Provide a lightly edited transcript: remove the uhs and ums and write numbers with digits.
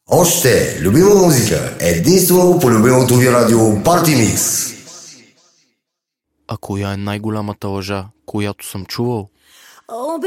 Още любима музика, единствено по любимото ви радио Party Mix. А коя е най-голямата лъжа, която съм чувал?